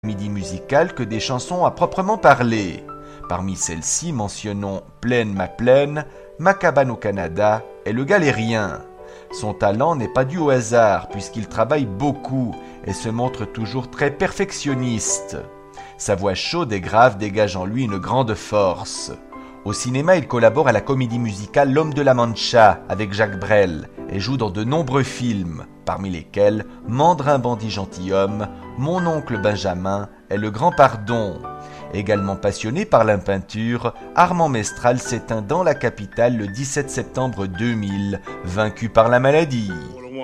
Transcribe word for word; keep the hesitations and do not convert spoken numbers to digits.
comédie musicale que des chansons à proprement parler. Parmi celles-ci, mentionnons Plaine ma plaine, Ma cabane au Canada et Le Galérien. Son talent n'est pas dû au hasard puisqu'il travaille beaucoup et se montre toujours très perfectionniste. Sa voix chaude et grave dégage en lui une grande force. Au cinéma, il collabore à la comédie musicale L'Homme de la Mancha avec Jacques Brel et joue dans de nombreux films, parmi lesquels Mandrin bandit gentilhomme, Mon oncle Benjamin et Le Grand Pardon. Également passionné par la peinture, Armand Mestral s'éteint dans la capitale le dix-sept septembre deux mille, vaincu par la maladie.